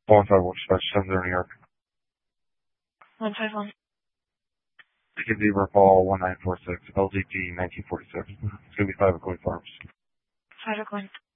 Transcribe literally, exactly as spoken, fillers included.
one five one dispatch seven zero New York. one five one. Ticket Zebra call one nine four six L G T nineteen forty-six. It's gonna be five Ocoee Farms. five Ocoee.